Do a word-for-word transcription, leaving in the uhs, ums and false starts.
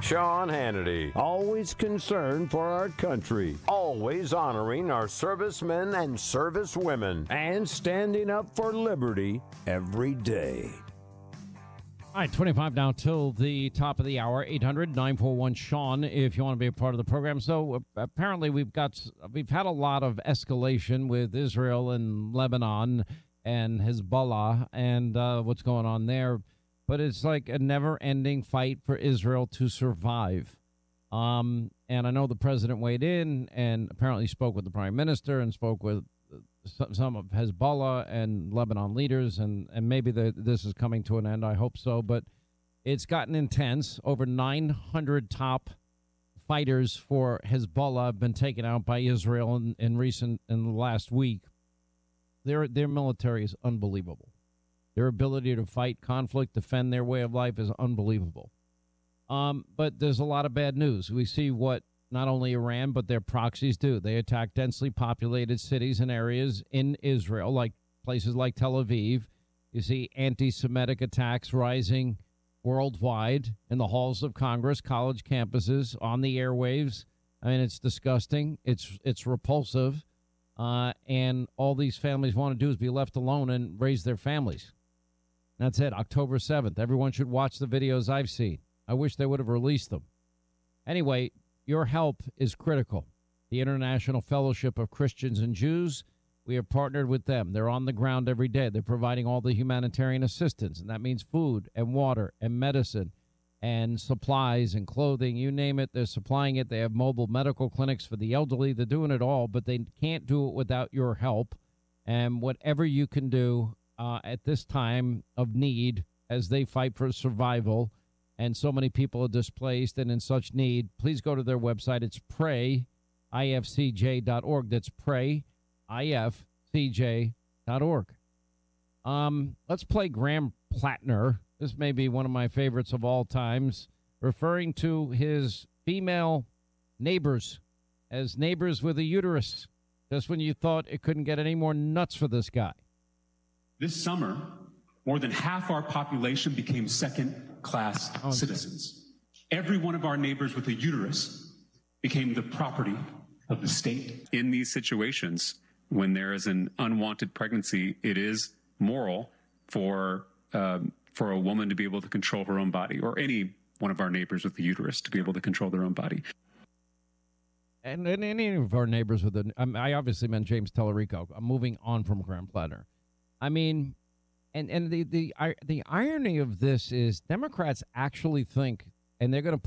Sean Hannity. Always concerned for our country. Always honoring our servicemen and servicewomen. And standing up for liberty every day. All right, twenty-five now till the top of the hour. eight hundred nine four one Sean if you want to be a part of the program. So uh, apparently we've got we've had a lot of escalation with Israel and Lebanon and Hezbollah and uh, what's going on there. But it's like a never-ending fight for Israel to survive. Um, and I know the president weighed in and apparently spoke with the prime minister and spoke with some of Hezbollah and Lebanon leaders, and, and maybe the, this is coming to an end. I hope so. But it's gotten intense. Over nine hundred top fighters for Hezbollah have been taken out by Israel in, in recent in the last week. Their their military is unbelievable. Their ability to fight conflict, defend their way of life is unbelievable. Um, but there's a lot of bad news. We see what not only Iran, but their proxies do. They attack densely populated cities and areas in Israel, like places like Tel Aviv. You see anti-Semitic attacks rising worldwide in the halls of Congress, college campuses, on the airwaves. I mean, it's disgusting. It's it's repulsive. Uh, and all these families want to do is be left alone and raise their families. That's it. October seventh. Everyone should watch the videos I've seen. I wish they would have released them. Anyway, your help is critical. The International Fellowship of Christians and Jews, we have partnered with them. They're on the ground every day. They're providing all the humanitarian assistance, and that means food and water and medicine and supplies and clothing. You name it, they're supplying it. They have mobile medical clinics for the elderly. They're doing it all, but they can't do it without your help. And whatever you can do uh, at this time of need as they fight for survival, and so many people are displaced and in such need, please go to their website. It's pray I F C J dot org. That's pray I F C J dot org. Um, let's play Graham Plattner. This may be one of my favorites of all times, referring to his female neighbors as neighbors with a uterus, just when you thought it couldn't get any more nuts for this guy. This summer, more than half our population became second-class oh, citizens. Every one of our neighbors with a uterus became the property of the state. In these situations, when there is an unwanted pregnancy, it is moral for um, for a woman to be able to control her own body, or any one of our neighbors with a uterus to be able to control their own body. And, and any of our neighbors with a, um, I obviously meant James Tellerico. I'm moving on from Graham Plattner. I mean, and and the the the irony of this is Democrats actually think, and they're going to